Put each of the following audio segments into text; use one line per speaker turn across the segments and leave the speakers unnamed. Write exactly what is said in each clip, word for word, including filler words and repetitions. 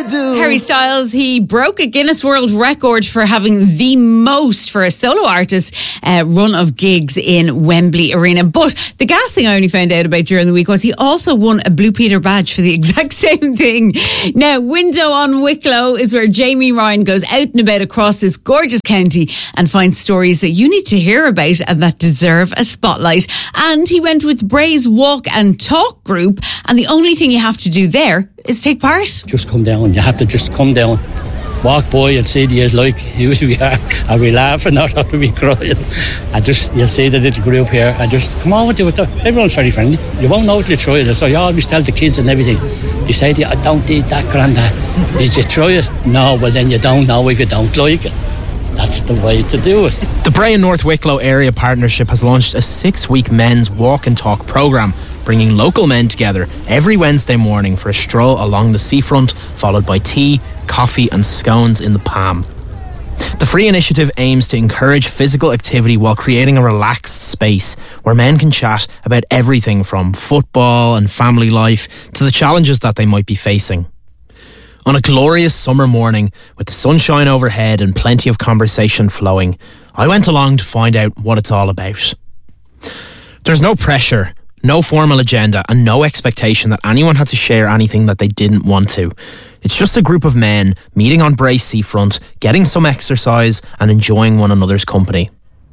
do.
Harry Styles, he broke a Guinness World Record for having the most for a solo artist uh, run of gigs in Wembley Arena. But the gas thing I only found out about during the week was he also won a Blue Peter badge for the exact same thing. Now, Window on Wicklow is where Jamie Ryan goes out and about across this gorgeous county and finds stories that you need to hear about and that deserve a spotlight. And he went with Bray's Walk and Talk group, and the only thing you have to do there is take part.
Just come down. You have to just come down, walk by and see the like who we are. Are we laughing or are we crying? I just, you'll see the little group here. I just come on with it. Everyone's very friendly. You won't know till you try it. So you always tell the kids and everything. You say to you, I don't eat that, Granda. Did you try it? No, well then you don't know if you don't like it. That's the way to do it.
The Bray and North Wicklow Area Partnership has launched a six-week men's walk and talk programme, bringing local men together every Wednesday morning for a stroll along the seafront, followed by tea, coffee and scones in the Palm. The free initiative aims to encourage physical activity while creating a relaxed space where men can chat about everything from football and family life to the challenges that they might be facing. On a glorious summer morning, with the sunshine overhead and plenty of conversation flowing, I went along to find out what it's all about. There's no pressure, no formal agenda, and no expectation that anyone had to share anything that they didn't want to. It's just a group of men meeting on Bray Seafront, getting some exercise and enjoying one another's company.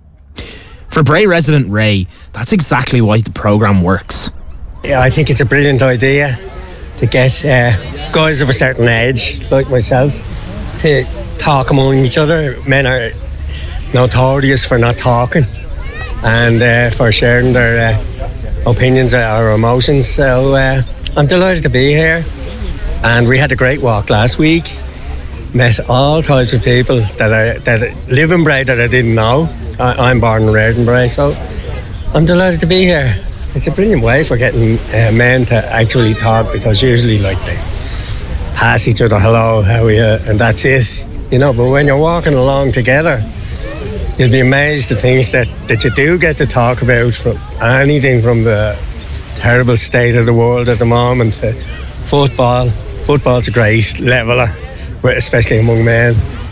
For Bray resident Ray, that's exactly why the programme works.
Yeah, I think it's a brilliant idea to get uh, guys of a certain age, like myself, to talk among each other. Men are notorious for not talking and uh, for sharing their uh, opinions or emotions. So uh, I'm delighted to be here. And we had a great walk last week. Met all types of people that are that live in Bray that I didn't know. I, I'm born and reared in Bray, so I'm delighted to be here. It's a brilliant way for getting uh, men to actually talk, because usually like they pass each other hello, how are you, and that's it, you know. But when you're walking along together, you'll be amazed at things that, that you do get to talk about, from anything from the terrible state of the world at the moment to football. Football's a great leveller, especially among men,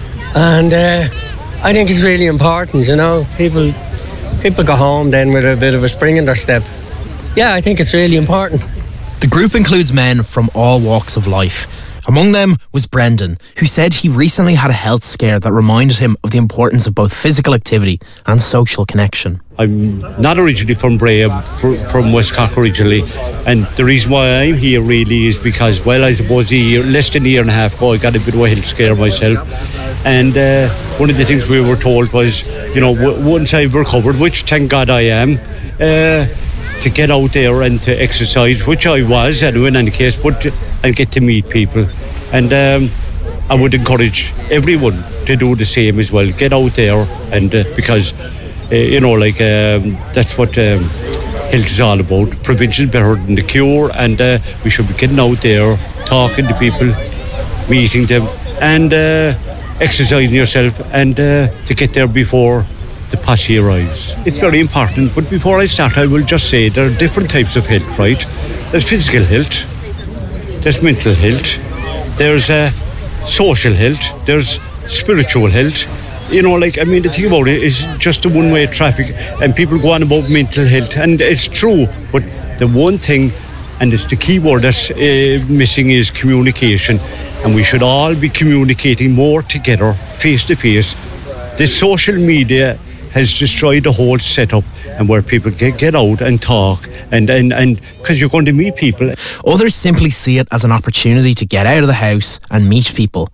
and uh, I think it's really important, you know. People people go home then with a bit of a spring in their step. Yeah, I think it's really important.
The group includes men from all walks of life. Among them was Brendan, who said he recently had a health scare that reminded him of the importance of both physical activity and social connection.
I'm not originally from Bray, I'm from West Cork originally, and the reason why I'm here really is because, well, I suppose a year, less than a year and a half ago I got a bit of a health scare myself, and uh, one of the things we were told was, you know, w- once I've recovered, which thank God I am, uh, to get out there and to exercise, which I was anyway in any case, but and get to meet people. And um, I would encourage everyone to do the same as well. Get out there, and uh, because uh, you know, like um, that's what um, health is all about. Prevention is better than the cure, and uh, we should be getting out there, talking to people, meeting them, and uh, exercising yourself, and uh, to get there before the posse arrives. It's very important, but before I start, I will just say there are different types of health, right? There's physical health, there's mental health, there's uh, social health, there's spiritual health. You know, like, I mean, the thing about it is just a one-way traffic, and people go on about mental health, and it's true, but the one thing, and it's the key word that's uh, missing, is communication, and we should all be communicating more together, face-to-face. The social media has destroyed the whole setup, and where people get, get out and talk, and and and because you're going to meet people.
Others simply see it as an opportunity to get out of the house and meet people.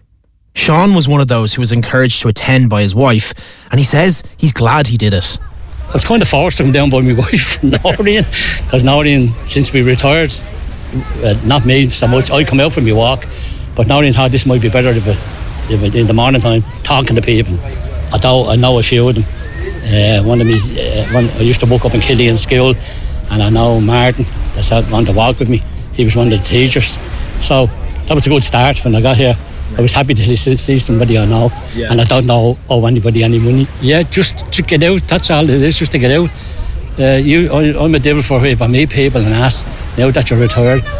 Sean was one of those who was encouraged to attend by his wife, and he says he's glad he did it.
I was kind of forced to come down by my wife, Noreen, because Noreen, since we retired, uh, not me so much, I come out for my walk, but Noreen thought this might be better if, it, if it, in the morning time, talking to people. I know, I know a few of them. Uh, one of me, uh, one, I used to walk up in Killy in school, and I know Martin, that's out on the walk with me. He was one of the teachers. So that was a good start when I got here. I was happy to see, see somebody I know, yeah. And I don't know owe anybody any money. Yeah, just to get out, that's all it is, just to get out. Uh, you, I, I'm a devil for if I meet people and ask, now that you're retired,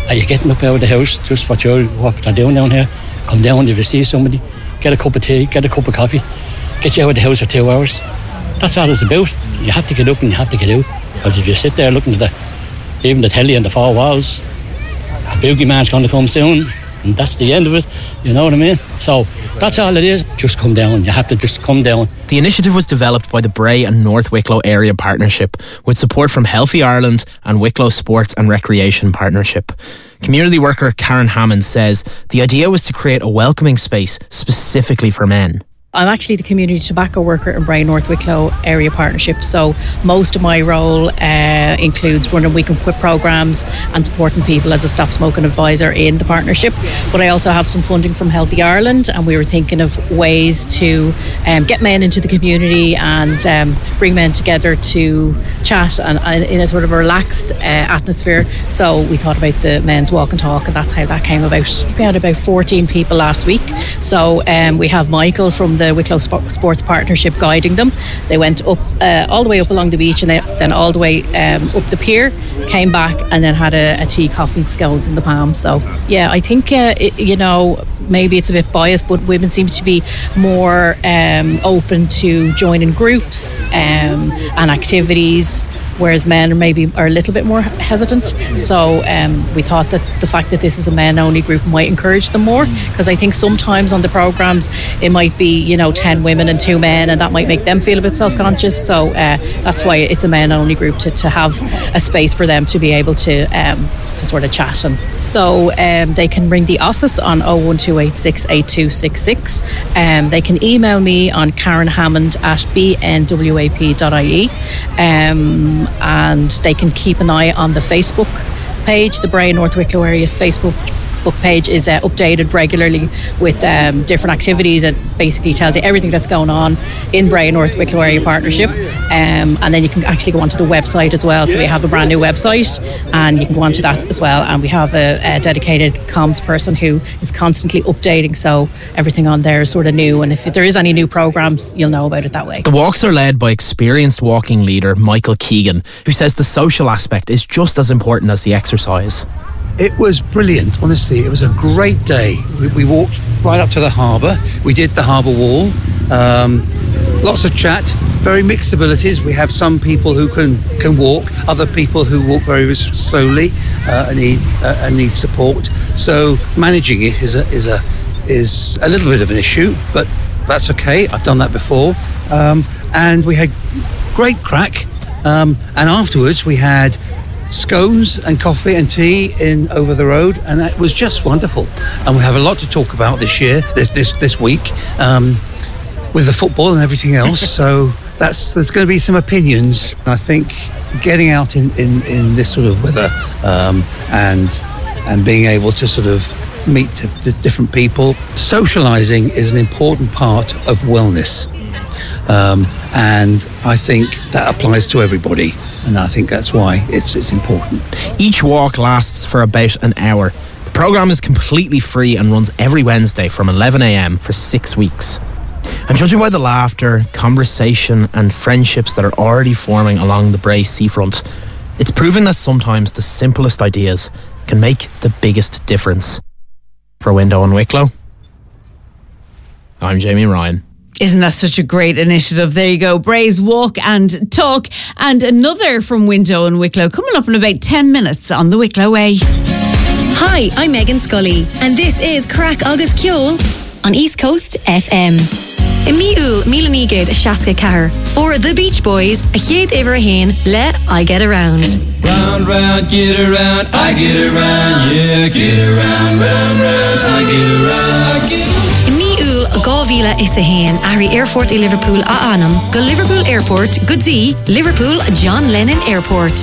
Are you getting up out of the house? Just what you're what they're doing down here. Come down if you see somebody. Get a cup of tea, get a cup of coffee. Get you out of the house for two hours. That's all it's about. You have to get up and you have to get out. Because if you sit there looking at the, even the telly and the four walls, a boogeyman's going to come soon. And that's the end of it, you know what I mean? So that's all it is. Just come down. You have to just come down.
The initiative was developed by the Bray and North Wicklow Area Partnership with support from Healthy Ireland and Wicklow Sports and Recreation Partnership. Community worker Karen Hammond says the idea was to create a welcoming space specifically for men.
I'm actually the community tobacco worker in Bray North Wicklow Area Partnership, so most of my role uh, includes running week and quit programmes and supporting people as a stop smoking advisor in the partnership. But I also have some funding from Healthy Ireland, and we were thinking of ways to um, get men into the community and um, bring men together to chat and, and in a sort of a relaxed uh, atmosphere. So we thought about the men's walk and talk, and that's how that came about. We had about fourteen people last week, so um, we have Michael from the Wicklow Sports Partnership guiding them. They went up uh, all the way up along the beach and they, then all the way um, up the pier, came back and then had a, a tea, coffee, scones in the palm. So yeah, I think uh, it, you know, maybe it's a bit biased, but women seem to be more um, open to joining groups um, and activities, whereas men maybe are a little bit more hesitant. So um, we thought that the fact that this is a men-only group might encourage them more, because I think sometimes on the programmes it might be, you know, ten women and two men, and that might make them feel a bit self-conscious. So uh, that's why it's a men-only group, to, to have a space for them to be able to um, to sort of chat. And so um, they can ring the office on oh one two eight six, eight two six six. Um, they can email me on Karen Hammond at b n w a p dot i e. Um, and they can keep an eye on the Facebook page. The Bray North Wicklow Area's Facebook book page is uh, updated regularly with um, different activities. It basically tells you everything that's going on in Bray North Wicklow Area Partnership, um, and then you can actually go onto the website as well. So we have a brand new website and you can go onto that as well, and we have a, a dedicated comms person who is constantly updating, so everything on there is sort of new, and if there is any new programmes you'll know about it that way.
The walks are led by experienced walking leader Michael Keegan, who says the social aspect is just as important as the exercise.
It was brilliant, honestly. It was a great day. We, we walked right up to the harbour. We did the harbour wall. Um, lots of chat, very mixed abilities. We have some people who can, can walk, other people who walk very slowly uh, and need uh, and need support. So managing it is a, is a is a little bit of an issue, but that's okay. I've done that before. Um, and we had great crack. Um, and afterwards we had scones and coffee and tea in over the road, and that was just wonderful. And we have a lot to talk about this year, this this, this week, um, with the football and everything else. So that's there's going to be some opinions. I think getting out in, in, in this sort of weather um, and and being able to sort of meet d- different people, socialising is an important part of wellness, um, and I think that applies to everybody. And I think that's why it's it's important.
Each walk lasts for about an hour. The programme is completely free and runs every Wednesday from eleven a m for six weeks. And judging by the laughter, conversation and friendships that are already forming along the Bray seafront, it's proving that sometimes the simplest ideas can make the biggest difference. For Window and Wicklow, I'm Jamie Ryan.
Isn't that such a great initiative? There you go. Bray's Walk and Talk, and another from Window and Wicklow coming up in about ten minutes on the Wicklow Way.
Hi, I'm Megan Scully, and this is Crack Agus Kjol on East Coast F M. I miúil mílanigad a seaca cahar for the Beach Boys, a chéad iver a hain, le I Get Around.
Round, round, get around, I get around, yeah, get around, round, round, I get around, I get around.
A gávíle is a hain, Ari Airport i Liverpool a anam, go Liverpool Airport, go dí, Liverpool John Lennon Airport.